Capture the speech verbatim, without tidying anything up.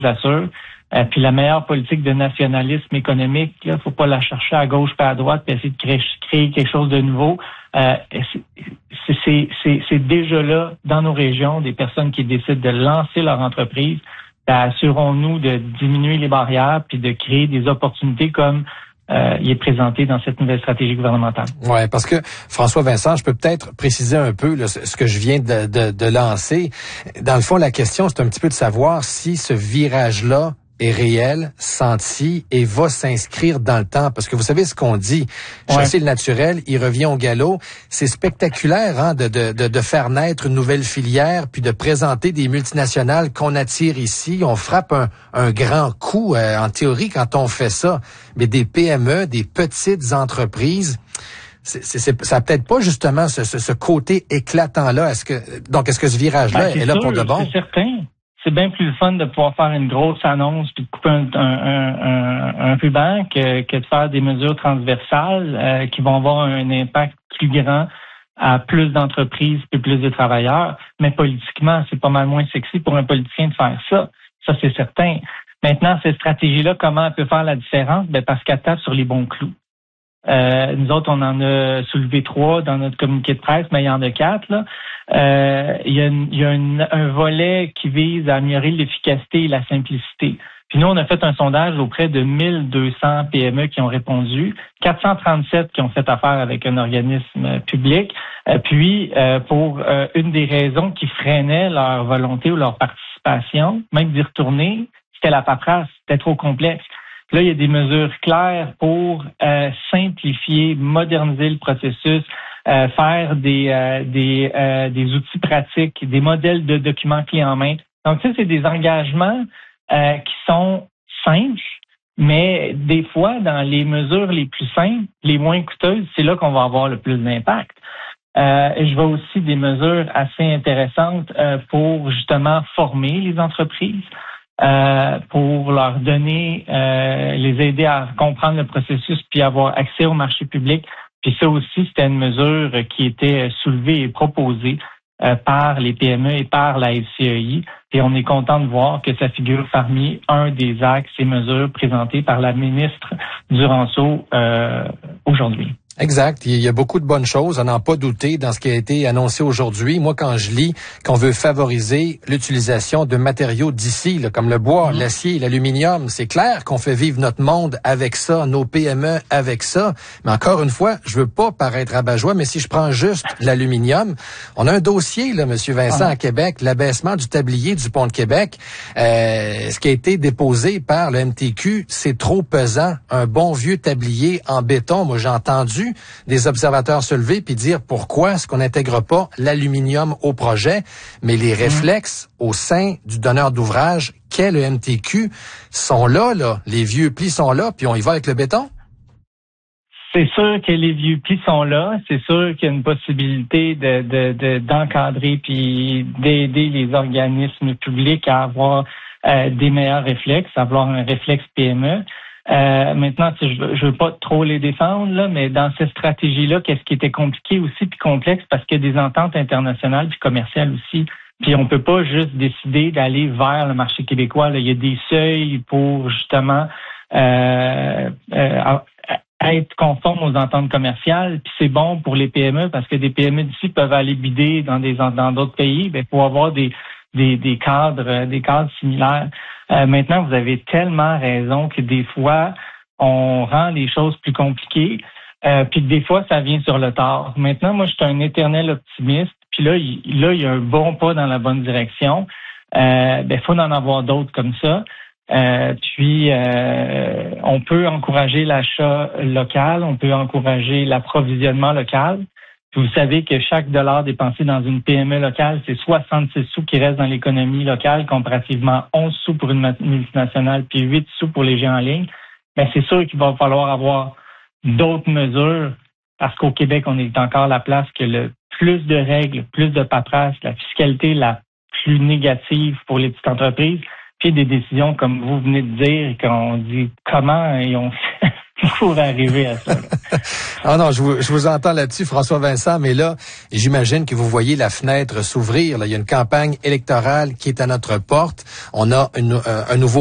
vous assure. Euh, puis la meilleure politique de nationalisme économique, il faut pas la chercher à gauche pas à droite, puis essayer de créer, créer quelque chose de nouveau. Euh, c'est, c'est, c'est, c'est déjà là, dans nos régions, des personnes qui décident de lancer leur entreprise. Assurons-nous de diminuer les barrières puis de créer des opportunités comme euh, il est présenté dans cette nouvelle stratégie gouvernementale. Ouais, parce que François Vincent, je peux peut-être préciser un peu là, ce que je viens de, de, de lancer. Dans le fond, la question, c'est un petit peu de savoir si ce virage-là est réel, senti et va s'inscrire dans le temps. Parce que vous savez ce qu'on dit, chasser ouais. le naturel, il revient au galop. C'est spectaculaire hein, de, de, de, de faire naître une nouvelle filière puis de présenter des multinationales qu'on attire ici. On frappe un, un grand coup euh, en théorie quand on fait ça. Mais des P M E, des petites entreprises, c'est, c'est, c'est, ça n'a peut-être pas justement ce, ce, ce côté éclatant-là. Est-ce que donc est-ce que ce virage-là ben, est, est là sûr, pour de bon? C'est certain. C'est bien plus le fun de pouvoir faire une grosse annonce puis de couper un, un, un, un ruban que, que de faire des mesures transversales euh, qui vont avoir un impact plus grand à plus d'entreprises et plus de travailleurs. Mais politiquement, c'est pas mal moins sexy pour un politicien de faire ça. Ça, c'est certain. Maintenant, cette stratégie-là, comment elle peut faire la différence? Ben, parce qu'elle tape sur les bons clous. Euh, nous autres, on en a soulevé trois dans notre communiqué de presse, mais il y en a quatre. Là. Euh, il y a, une, il y a une, un volet qui vise à améliorer l'efficacité et la simplicité. Puis nous, on a fait un sondage auprès de mille deux cents P M E qui ont répondu, quatre cent trente-sept qui ont fait affaire avec un organisme public. Euh, puis, euh, pour euh, une des raisons qui freinait leur volonté ou leur participation, même d'y retourner, c'était la paperasse, c'était trop complexe. Là, il y a des mesures claires pour euh, simplifier, moderniser le processus, euh, faire des euh, des euh, des outils pratiques, des modèles de documents clés en main. Donc, ça, c'est des engagements euh, qui sont simples, mais des fois, dans les mesures les plus simples, les moins coûteuses, c'est là qu'on va avoir le plus d'impact. Euh, et je vois aussi des mesures assez intéressantes euh, pour justement former les entreprises. Euh, pour leur donner, euh, les aider à comprendre le processus puis avoir accès au marché public. Puis ça aussi, c'était une mesure qui était soulevée et proposée euh, par les P M E et par la F C E I. Et on est content de voir que ça figure parmi un des axes et mesures présentées par la ministre Duranceau euh, aujourd'hui. Exact. Il y a beaucoup de bonnes choses, à n'en pas douter, dans ce qui a été annoncé aujourd'hui. Moi, quand je lis qu'on veut favoriser l'utilisation de matériaux d'ici, là, comme le bois, mmh. l'acier, l'aluminium, c'est clair qu'on fait vivre notre monde avec ça, nos P M E avec ça. Mais encore une fois, je veux pas paraître rabat-joie, mais si je prends juste l'aluminium, on a un dossier, là, Monsieur Vincent, ah. à Québec, l'abaissement du tablier du pont de Québec. Euh, ce qui a été déposé par le M T Q, c'est trop pesant. Un bon vieux tablier en béton, moi, j'ai entendu des observateurs se lever puis dire pourquoi est-ce qu'on n'intègre pas l'aluminium au projet, mais les réflexes mmh. au sein du donneur d'ouvrage qu'est le M T Q sont là, là. Les vieux plis sont là, puis on y va avec le béton? C'est sûr que les vieux plis sont là. C'est sûr qu'il y a une possibilité de, de, de d'encadrer puis d'aider les organismes publics à avoir euh, des meilleurs réflexes, à avoir un réflexe P M E. Euh, maintenant, je veux, je veux pas trop les défendre, là, mais dans cette stratégie-là, qu'est-ce qui était compliqué aussi puis complexe, parce qu'il y a des ententes internationales puis commerciales aussi. Puis on peut pas juste décider d'aller vers le marché québécois. Là. Il y a des seuils pour justement euh, euh, être conforme aux ententes commerciales. Puis c'est bon pour les P M E parce que des P M E d'ici peuvent aller bider dans des dans d'autres pays. Ben pour avoir des des, des cadres des cadres similaires. Euh, maintenant, vous avez tellement raison que des fois, on rend les choses plus compliquées, euh, puis que des fois, ça vient sur le tard. Maintenant, moi, je suis un éternel optimiste, puis là, il, là, il y a un bon pas dans la bonne direction. Euh, ben, faut en avoir d'autres comme ça. Euh, puis, euh, on peut encourager l'achat local, on peut encourager l'approvisionnement local. Vous savez que chaque dollar dépensé dans une P M E locale, c'est soixante-six sous qui restent dans l'économie locale, comparativement onze sous pour une multinationale, puis huit sous pour les géants en ligne. Mais c'est sûr qu'il va falloir avoir d'autres mesures, parce qu'au Québec, on est encore la place que le plus de règles, plus de paperasse, la fiscalité la plus négative pour les petites entreprises, puis des décisions comme vous venez de dire, qu'on dit comment et on fait pour arriver à ça. Ah non, je vous, je vous entends là-dessus, François Vincent, mais là, j'imagine que vous voyez la fenêtre s'ouvrir. Là, il y a une campagne électorale qui est à notre porte. On a une, un, un nouveau